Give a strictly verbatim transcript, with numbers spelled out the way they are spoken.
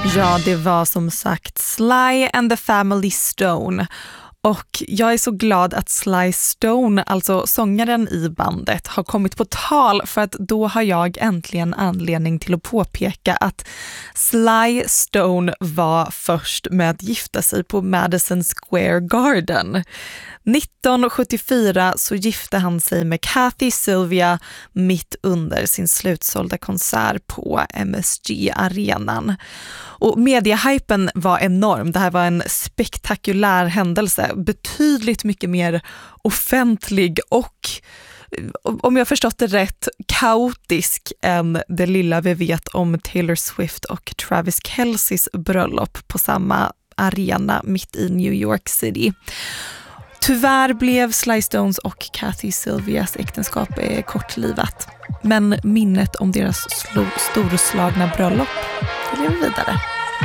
Ja, det var som sagt Sly and the Family Stone. Och jag är så glad att Sly Stone, alltså sångaren i bandet, har kommit på tal, för att då har jag äntligen anledning till att påpeka att Sly Stone var först med att gifta sig på Madison Square Garden. nittonhundrasjuttiofyra så gifte han sig med Kathy Sylvia mitt under sin slutsålda konsert på M S G-arenan. Och mediehypen var enorm. Det här var en spektakulär händelse. Betydligt mycket mer offentlig och, om jag förstått det rätt, kaotisk än det lilla vi vet om Taylor Swift och Travis Kelce's bröllop på samma arena mitt i New York City. Tyvärr blev Sly Stones och Kathy Sylvias äktenskap kortlivat. Men minnet om deras storslagna bröllop lever vidare.